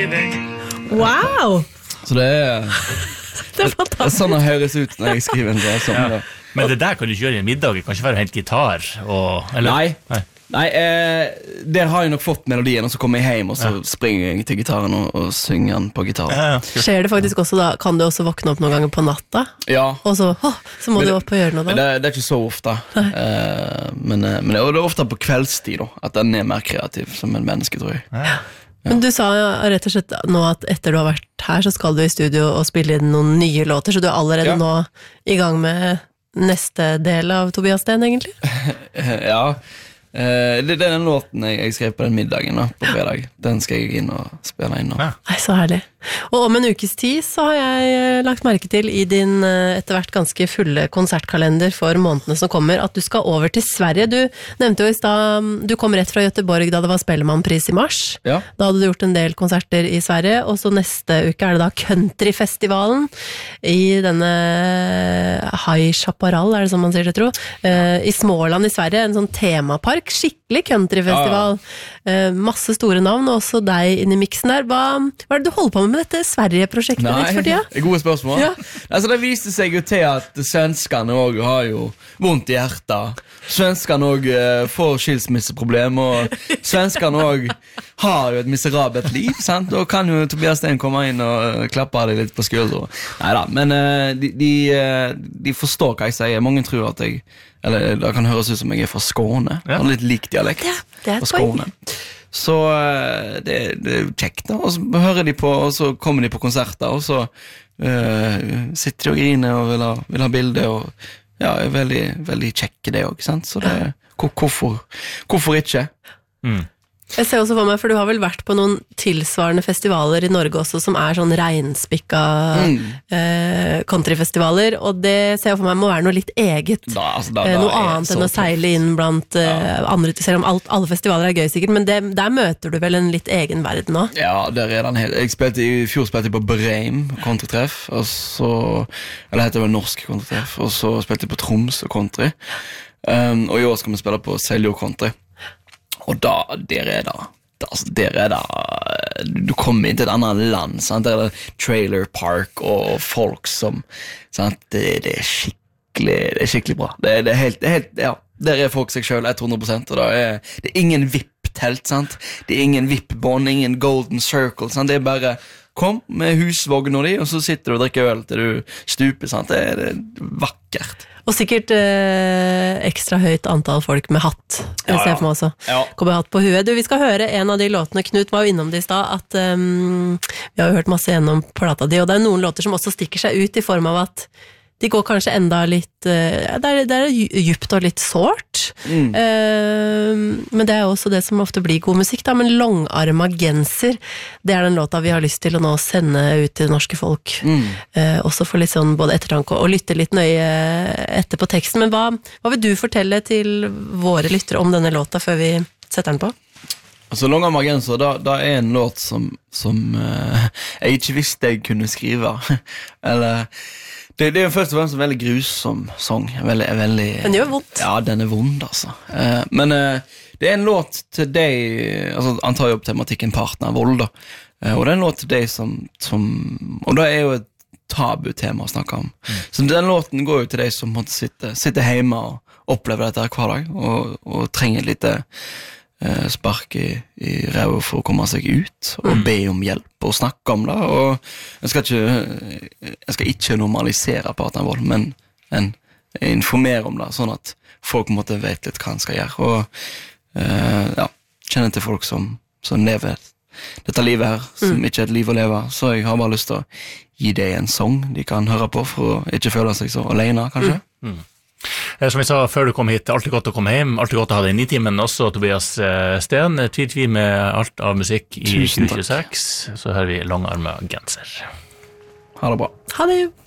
Wow! Så det er sånn det høres ut når jeg skriver en sang. Men det der kan du ikke gjøre i en middag. Det kan ikke være å hente gitar Nei, der har jeg nok fått melodien, og så kommer jeg hjem, og så springer jeg til gitaren og synger den på gitaren. Skjer det faktisk også da? Kan du også våkne opp noen ganger på natta? Ja. Og så må du opp og gjøre noe da? Det er ikke så ofte. Men det er ofte på kveldstid da, at den er mer kreativ som en menneske, tror jeg. Men du sa rett og slett nå at etter du har vært her, så skal du i studio og spille inn noen nye låter, så du er allerede nå i gang med neste del av Tobias Sten, egentlig? Ja. Det er den låten jeg skrev på den middagen da, på fredag. Den skal jeg inn og spille inn nå. Nei, så herlig. Og om en ukes tid så har jeg lagt merke til i din etter hvert ganske fulle konsertkalender for månedene som kommer, at du skal over til Sverige. Du nevnte jo i sted, du kom rett fra Göteborg da det var Spellemannpris i mars. Ja. Da hadde du gjort en del konserter i Sverige, og så neste uke er det da Countryfestivalen i denne High Chaparral, er det som man sier det, tro? I Småland i Sverige, en sånn temapark, skikkelig countryfestival. Masse store navn, og også deg inn i miksen der. Hva er det du holder på med dette Sverige-prosjektet ditt for tida? Gode spørsmål. Altså, det viste seg jo til at svenskene også har jo vondt i hjertet. Svenskene også får skilsmisseproblem, og svenskene også har jo et miserabelt liv, sant? Og kan jo Tobias Sten komme inn og klappe deg litt på skulderen. Neida, men de forstår hva jeg sier. Mange tror at eller det kan høres ut som jeg er fra Skåne. Har litt lik dialekt. Ja, det er et poeng. Så det er kjekt da. Og så hører de på, og så kommer de på konserter, og så sitter de og griner og vil ha bilder, og er veldig, veldig kjekke det også, sant? Så det, hvorfor ikke? Jeg ser også for meg, for du har vel vært på noen tilsvarende festivaler i Norge også, som er sånn regnspikka countryfestivaler, og det ser jeg for meg må være noe litt eget. Noe annet enn å seile inn blant andre, selv om alle festivaler er gøy sikkert, men der møter du vel en litt egen verden også? Ja, der er den helt. I fjor spilte jeg på Breim countrytreff, og så, eller det heter vel Norsk countrytreff, og så spilte jeg på Troms og country, og i år skal vi spille på Seljord country. Og der er det du kommer inn til et annet land, sant? Der er det trailer park og folk som, sant? Det er skikkelig bra. Det er helt, der er folk seg selv 100%, og det er ingen VIP-telt, sant? Det er ingen VIP-bånd, ingen golden circle, sant? Det er bare kom med husvogn og så sitter du og drikker øl til du stuper, sant? Det er vakkert. Og sikkert ekstra høyt antall folk med hatt. Jeg ser for meg også. Kommer hatt på huet. Vi skal høre en av de låtene. Knut var jo innom det i sted, at vi har jo hørt masse gjennom plata di, og det er noen låter som også stikker seg ut i form av at de går kanskje enda litt det er djupt og litt sårt, men det er også det som ofte blir god musikk da, men Långarma genser, det er den låta vi har lyst til å nå sende ut til norske folk, også for litt sånn både ettertanke og lytte litt nøye etter på teksten. Men hva vil du fortelle til våre lyttere om denne låta før vi setter den på? Altså, Långarma genser, da er en låt som jeg ikke visste jeg kunne skrive, eller det er jo først og fremst en veldig grusom sang. Den gjør vondt. Ja, den er vond, altså. Men det er en låt til deg, altså antar jeg opp tematikken partnervold, da. Og det er en låt til deg som og det er jo et tabutema å snakke om. Så den låten går jo til deg som måtte sitte hjemme og oppleve dette hver dag, og trenger litt spark i ræva for å komme seg ut og be om hjelp og snakke om det, og jeg skal ikke normalisere partnervold, men informere om det, sånn at folk måtte vet litt hva han skal gjøre, og kjenne til folk som lever dette livet her, som ikke er et liv å leve, så jeg har bare lyst til å gi deg en sang de kan høre på for å ikke føle seg så alene, kanskje. Som vi sa før du kom hit, alltid godt å komme hjem, alltid godt å ha deg i 9 timen, også Tobias Sten, tvi med alt av musikk i 2026, så hører vi Långarma genser. Ha det bra. Ha det.